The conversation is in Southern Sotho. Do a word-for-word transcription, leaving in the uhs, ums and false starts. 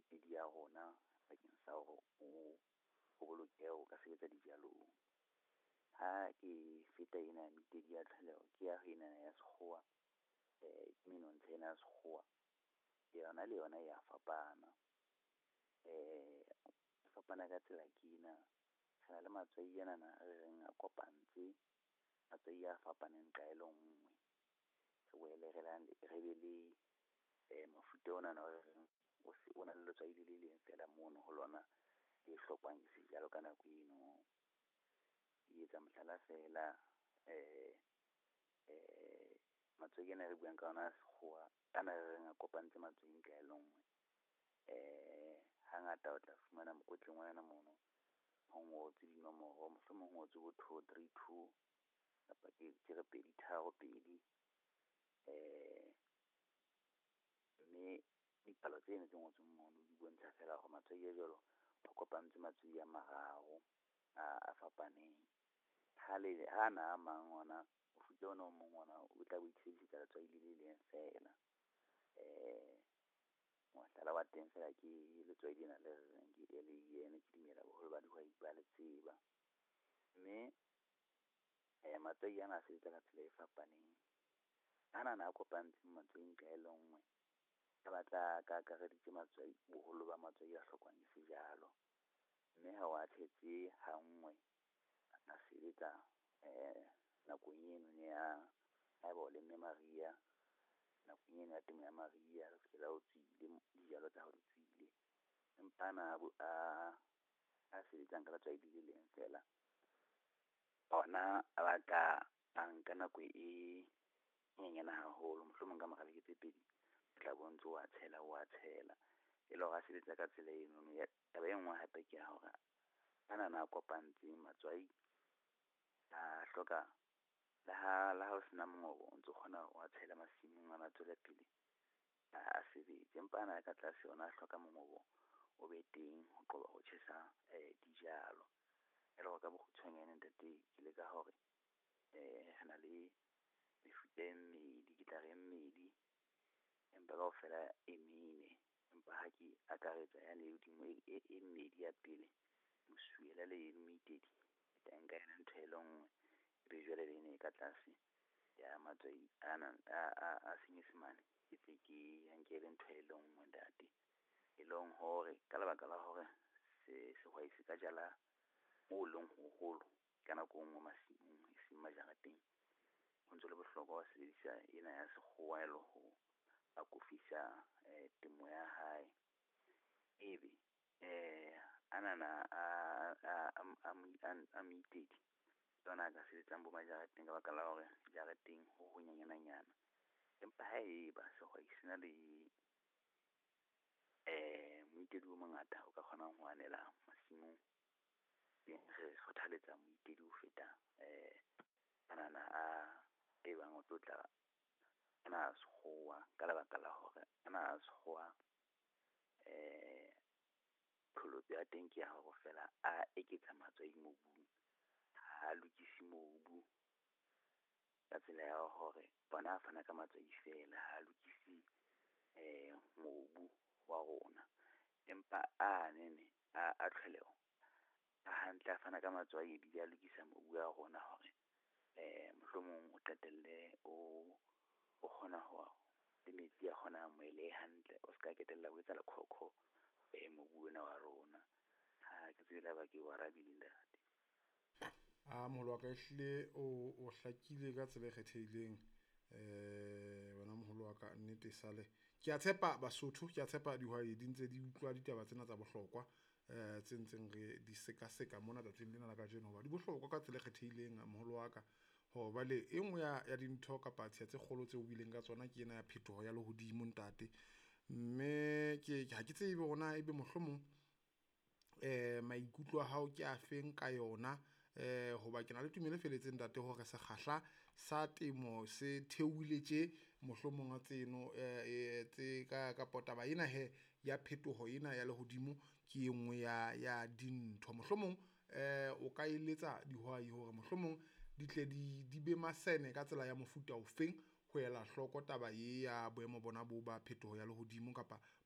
meedi ya rona bakeng sa hore o o bolokehe o ka sebetsa dijalong. Ha ke feta ena meedi ya tlhaleho ke ya ena ya sekgowa, eh menontsha ena ya sekgowa yona le yona ya fapana. Eh fapana ka tsela ke ena, re le matswai ana na re reng a kopantse matswai a fapaneng ka elo nngwe. Re boele re la re be le eh mofuta ona na re reng o se ona le letswai le le leng fela mono ho lona e hlokwang ke sejalo ka nako eno. E etsa mohlala fela eh eh matswai ana re buang ka ona sekgowa ana re reng a kopantse matswai ka elo nngwe. Eh hangata o tla fumana mokotleng wa yona mono ho ngotswe dinomoro, mohlomong ho ngotswe ho two three two kapa ke re pedi tharo pedi. Eh mme dipalo tsena tse ngotsweng mono di bontsha fela hore matswai a jwalo ho kopantse matswai a mararo a fapaneng. Ha le ha na a mang ona o futa ona o mong ona o tla bo itshebedisetsa letswai le le leng fela. Eh mohlala wa teng fela ke letswai lena le reng ke le yene ke dimela boholo ba dihwai ba le tseba. Mme eh matswai ana a sebetsa ka tsela e fapaneng. Ana na a kopantse matswai ka elo nngwe a batla ka akareditse matswai boholo ba matswai a hlokwang ke sejalo. Mme ha wa tshetse ha nngwe a sebetsa eh nakong eno ya ha ba o lemme Maria, nakong eno ya temo ya Maria re fihlela o tswile dijalo tsa hao di tswile. Empa ana a a sebetsang ka letswai le le leng fela ona a batla a nka nako e nyenyane haholo, mohlomong ka mora beke tse pedi o tla bo ntso wa tshela wa tshela e le hore a sebetsa ka tsela eno. Ya taba e nngwe hape ke ya hore ana na a kopantse matswai a hloka la ha la ha o sena mongobo o ntso kgona wa tshela masimong ana tswela pele a sebetse. Empa ana ka tlase ona a hloka mongobo o be teng ho qoba ho tjhesa eh dijalo. E le hore ka bokgutshwanyane ntate ke le ka hore eh hana le mefuta e mmedi, ke tla re mmedi empa kaofela e mene. Empa ha ke akaretsa yane hodimo e mmedi ya pele mosuela le meitedi teng ka yena ntho e le nngwe be jwale le ne ka tlase ya matswai ana a senyesemane ke tse ke yankele ntho e le nngwe ntate. E leng hore ka lebaka la hore se sehwai se ka jala mo leng ho holo ka nako nngwe masimong e seng majareteng. Ho ntso le bohlokwa ho sebedisa ena ya sekgowa e le ho akofisa eh temo ya hae. Ebe eh anana a a meitedi tsona a ka sebetsang bo majareteng ka baka la hore jareteng ho honyanyananyana. Empa ha eba sehwai se na le eh moitedi o mongata o ka kgonang ho anela masimong, re kgothaletsa moitedi ho feta eh anana a e bang o tlotla ana sekgowa ka lebaka la hore ana sekgowa eh pholotso ya teng ke ya hore fela a eketsa matswai mobung, ha lokisi mobu ka tsela ya hore bona a fana ka matswai fela, ha lokisi eh mobu wa rona. Empa a nene a a tlheleho a hantle a fana ka matswai e bile a lokisa mobu wa rona hore eh mohlomong o qetelle o o kgona ho le metsi a kgona mo ele hantle o ska ketella o etsa le khokho eh mobu ona wa rona. Ha ke tsela ba ke wa rabile ntate. A moholo wa ka ehlile o o hlakile ka tsela e kgethehileng. Eh bona moholo wa ka nnete sale ke a tshepa Basotho, ke a tshepa dihwai di ntse di utlwa ditaba tsena tsa bohlokwa eh tse ntseng re di seka seka mona tsatsing lena la kajeno hoba di bohlokwa ka tsela e kgethehileng moholo wa ka. Ho ba le e nngwe ya dintho kapa tse tse kgolo tse o bileng ka tsona ke ena ya phetoho ya lehodimo ntate. Mme ke ha ke tsebe bona ebe mohlomong eh maikutlo a hao ke a feng ka yona eh hoba ke na le tumelo feletseng ntate hore sekgahla sa temo se theohile mohlomong a tseno eh tse ka ka potaba ena he ya phetoho ena ya lehodimo ke engwe ya ya dintho mohlomong eh o ka eletsa dihwai hore mohlomong di tle di di be masene ka tsela ya mofuta o feng ho ela hloko taba e ya boemo bona bo ba phetoho ya lehodimo kapa